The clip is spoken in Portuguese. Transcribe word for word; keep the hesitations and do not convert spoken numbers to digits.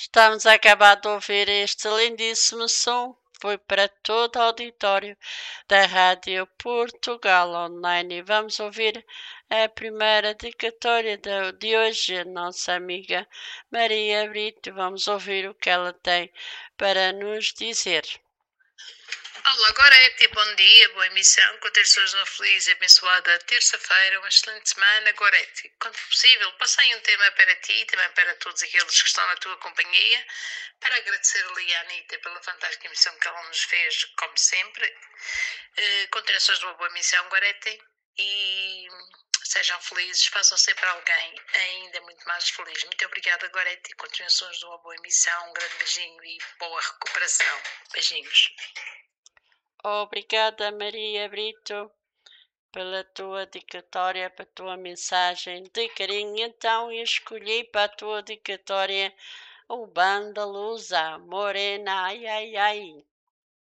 Estamos a acabar de ouvir este lindíssimo som. Foi para todo o auditório da Rádio Portugal Online. E vamos ouvir a primeira dedicatória de, de hoje, a nossa amiga Maria Brito. Vamos ouvir o que ela tem para nos dizer. Olá, Gorete, bom dia, boa emissão, continuações uma feliz e abençoada terça-feira, uma excelente semana, Gorete. Quando possível, passei um tema para ti e também para todos aqueles que estão na tua companhia, para agradecer ali à Anitta pela fantástica emissão que ela nos fez, como sempre. Uh, continuações de uma boa emissão, Gorete, e sejam felizes, façam sempre alguém ainda muito mais feliz. Muito obrigada, Gorete, continuações de uma boa emissão, um grande beijinho e boa recuperação. Beijinhos. Obrigada, Maria Brito, pela tua dedicatória, pela tua mensagem de carinho. Então, eu escolhi para a tua dedicatória o Bandalusa Morena, ai, ai, ai.